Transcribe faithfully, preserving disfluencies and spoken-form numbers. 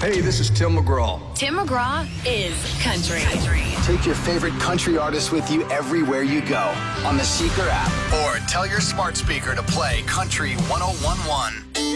Hey, this is Tim McGraw. Tim McGraw is country. Take your favorite country artists with you everywhere you go on the Seeker app. Or tell your smart speaker to play Country one oh one one.